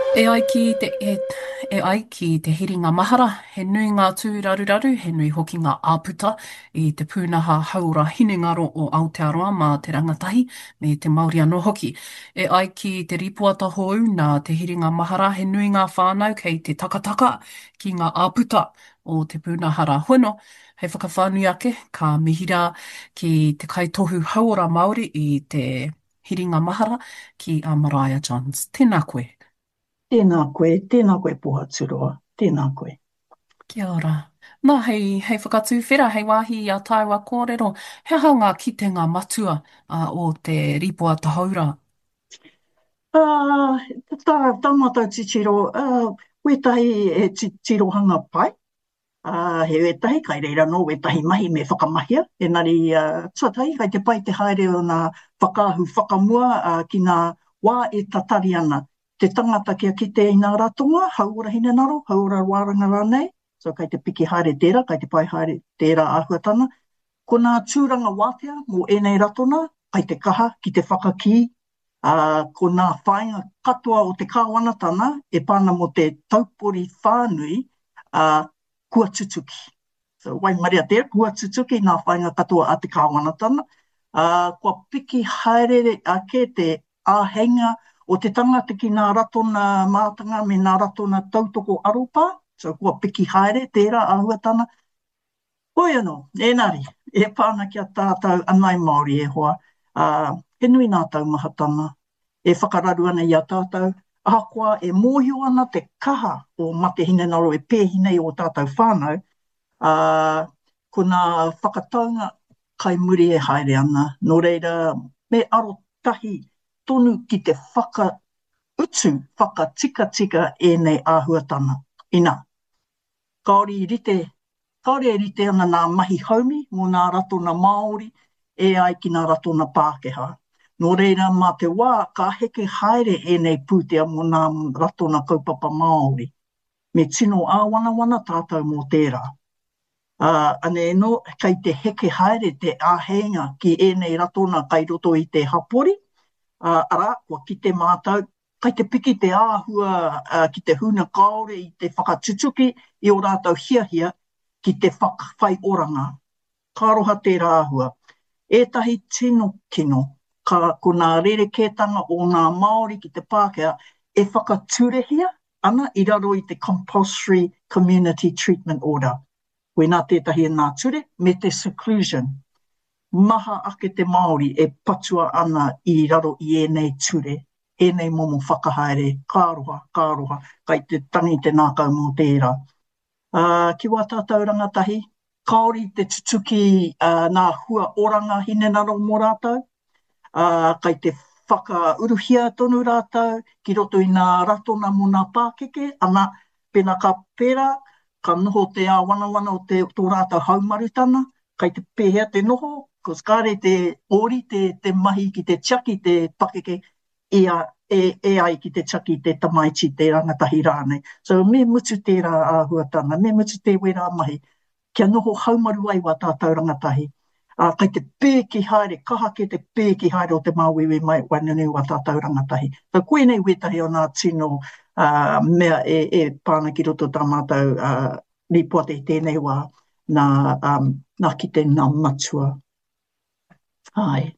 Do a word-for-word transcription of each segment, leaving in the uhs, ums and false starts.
E ai ki te, e, e ai ki te hiringa mahara, he nui ngā tūraruraru, he nui hoki ngā āputa i te pūnaha haura hinengaro o Aotearoa mā te rangatahi me te Māori anō hoki. E ai ki te ripuata hou nā te hiringa mahara, he nui ngā whānau kei te takataka ki ngā āputa o te pūnahara hono. Hei whakawhānui ake, ka mihira ki te kaitohu hauora Māori i te hiringa mahara ki a Mariah Johns. Tēnā koe. Tēnā koe, tēnā koe Pohatūroa, tēnā koe. Kia ora. Nā, hei, hei whakatū whera, hei wāhi a tāua kōrero, he aha ngā kitenga matua uh, o te ripoa tahaura? Uh, tā, tā mātou titiro, uh, wetahi e titirohanga pai, uh, he wetahi, kai reira no, wetahi mahi me whakamahia, enari uh, tuatahi, kai te pai te haere o nā whakaahu whakamua uh, ki nā wā e tatari ana. Te tangata kia kite i nā ratonga, haura hine naro, haura wāranga rānei, so kai te piki haere tērā, kai te pai haere tērā āhuatana, ko nā tūranga wātea mō enei ratona, kai te kaha ki te whakaki, uh, ko nā whāinga katoa o te kāwanatana, e pāna mo te taupori whānui, uh, kua tutuki. So, wai maria te, kua tutuki nā whāinga katoa a te kāwanatana. Uh, kua piki haere ake te āhenga o te tangata ki nā ratona mātanga me nā ratona tautoko aropa. So, kua piki haere, tērā āhuatana. Hoi anō, enari, e pāna ki a tātou anai Māori e hoa, uh, he nui nā taumahatanga, e whakararu ana i a tātou, ahakoa e mōhio ana te kaha o mate hinenaro e pēhinei o tātou whānau, uh, ko nā whakataunga kai muri e haere ana, nō reira me aro tahi tonu ki te whaka utu, whaka tika tika e nei āhuatana. Ina, kaori i rite, kaore e rite ana nā mahi haumi mō nā ratona Māori e ai ki nā ratona Pākehā. Nō reira, mā te wā, ka heke haere e nei pūtea mō nā ratona kaupapa Māori. Me tino āwana wana tātou mō tērā. Uh, ane no, kei te heke haere te āheinga ki e nei ratona kai roto i te hapori. Uh, ara, kua ki te mātou, kai te piki te āhua uh, ki te huna kaore i te whakatutuki i o rātou hiahia ki te whakawhai oranga. Ka roha tērā āhua. Ētahi tino kino, ka ko nā rerekētanga o nā Māori ki te Pākehā e whakaturehia ana i raro i te Compulsory Community Treatment Order. Koe nā tētahi e nā ture, me te seclusion. Maha ake te Māori e patua ana i raro i ēnei ture, ēnei momo whakahaere, kāroha, kāroha, kai te tangi te nākau mō tērā. Uh, ki wā tātou rangatahi, kaori te tutuki uh, nā hua oranga hinenaro mō rātou, uh, kai te whakauruhia tonu rātou, ki roto i nā ratona mō nā Pākeke, ana pena ka pērā, ka noho te āwanawana o te tō rātou haumarutana, kai te pēhea te noho, ko skare te ori, te, te mahi ki te tiaki, te Pākeke, e, a, e, e ai ki te tiaki, te tamaiti, te rangatahi rānei. So me mutu tērā āhuatana, me mutu te wera mahi, kia noho haumaru ai wā tātou rangatahi. Uh, kai te pēki haere, kaha ke te pēki haere o te māwewe mai wainunu wā tātou rangatahi. So koe nei wetahi o nā tino uh, mea e, e pāna ki roto tā mātou uh, ripoate i tēnei wā nā, um, nā ki te nā matua. Ai.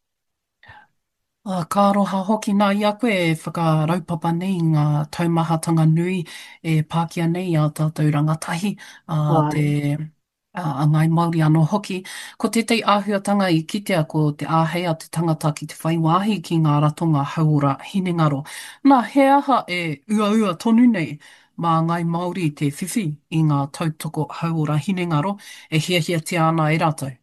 Uh, ka roha hoki nā i a koe e whakaraupapa nei ngā taumahatanga nui e Pākia nei a tātou rangatahi a Ai. te a, a ngai Māori anō hoki. Ko te tei āhuatanga i kitea ko te āhea te tangata ki te whaiwāhi ki ngā ratonga haura hinengaro. Nā, he aha e ua ua tonu nei mā ngai Māori te whiwhi i ngā tautoko haura hinengaro e hiahiatia ana e rātou.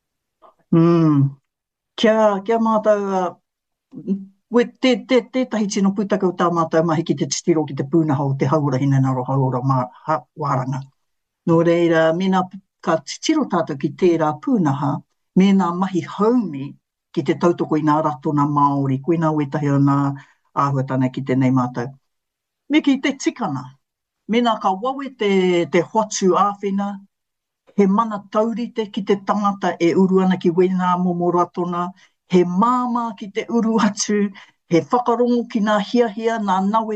Mm. Kia, kia mātou, uh, we te, te, tētahi tino pūtaka o tā mātou mahi ki te titiro ki te pūnaha o te haura hinenaro haura mā, ha, wāranga. Nō reira, mena ka titiro tātou ki tērā pūnaha, mena mahi haumi ki te tautoko i nā ratona Māori, koe nā wetahi o nā āhuatana ki te nei mātou. Me ki te tikana, mena ka wawe te, te hoatu āwhina, he mana taurite ki te tangata e uru ana ki wena momo ratona, he māma ki te uru atu, he whakarongo ki nā hiahia, nā nawe